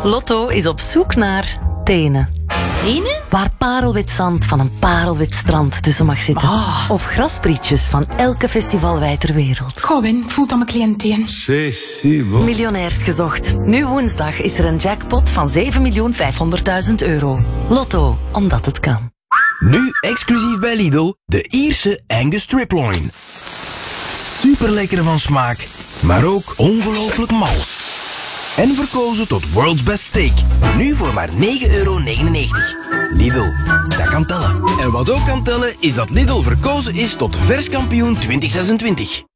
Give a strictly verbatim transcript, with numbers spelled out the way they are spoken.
Lotto is op zoek naar tenen. Tenen? Waar parelwit zand van een parelwit strand tussen mag zitten. Ah. Of grasprietjes van elke festivalwei ter wereld. Goh, Win, ik voel dat mijn cliënteen. C'est si bon. Miljonairs gezocht. Nu woensdag is er een jackpot van zeven miljoen vijfhonderdduizend euro. Lotto, omdat het kan. Nu exclusief bij Lidl, de Ierse Angus Striploin. Super lekker van smaak, maar ook ongelooflijk mal. En verkozen tot World's Best Steak. Nu voor maar negen euro negenennegentig. Lidl, dat kan tellen. En wat ook kan tellen is dat Lidl verkozen is tot verskampioen twintig zesentwintig.